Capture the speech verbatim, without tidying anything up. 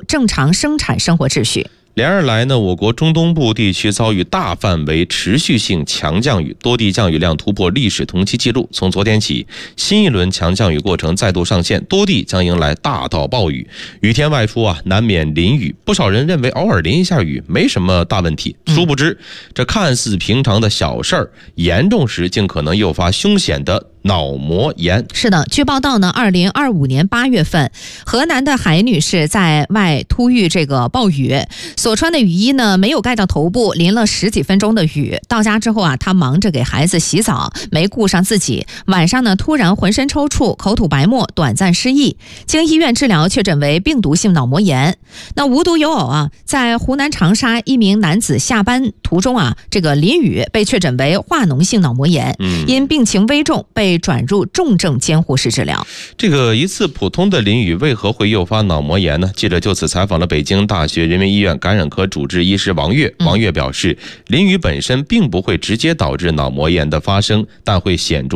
正常生产生活秩序。 连日来呢，我国中东部地区遭遇大范围持续性强降雨，多地降雨量突破历史同期纪录。从昨天起，新一轮强降雨过程再度上线，多地将迎来大到暴雨。雨天外出啊，难免淋雨。不少人认为偶尔淋一下雨没什么大问题，殊不知这看似平常的小事儿，严重时竟可能诱发凶险的脑膜炎。 是的，据报道呢，二零二五年八月份，河南的海女士在外突遇这个暴雨，所穿的雨衣呢没有盖到头部，淋了十几分钟的雨。到家之后啊，她忙着给孩子洗澡，没顾上自己。晚上呢，突然浑身抽搐，口吐白沫，短暂失忆，经医院治疗确诊为病毒性脑膜炎。那无独有偶啊，在湖南长沙，一名男子下班途中啊，这个淋雨被确诊为化脓性脑膜炎， 嗯、 因病情危重被转入重症监护室治疗。 这个一次普通的淋雨为何会诱发脑膜炎呢？记者就此采访了北京大学人民医院感染科主治医师王月。王月表示，淋雨本身并不会直接导致脑膜炎的发生，但会显著